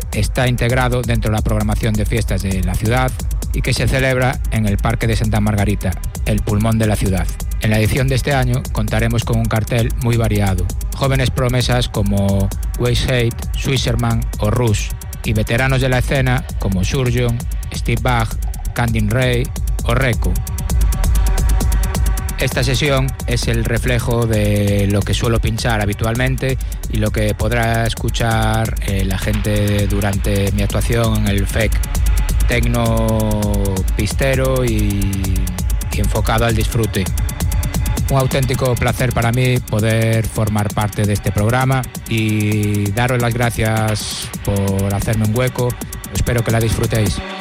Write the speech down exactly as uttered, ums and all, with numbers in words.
está integrado dentro de la programación de fiestas de la ciudad y que se celebra en el Parque de Santa Margarita, el pulmón de la ciudad. En la edición de este año contaremos con un cartel muy variado. Jóvenes promesas como Weishaupt, Swisherman o Rush, y veteranos de la escena como Surgeon, Steve Bach, Candy Ray o Reco. Esta sesión es el reflejo de lo que suelo pinchar habitualmente y lo que podrá escuchar eh, la gente durante mi actuación en el F E C, tecno pistero y, y enfocado al disfrute. Un auténtico placer para mí poder formar parte de este programa y daros las gracias por hacerme un hueco. Espero que la disfrutéis.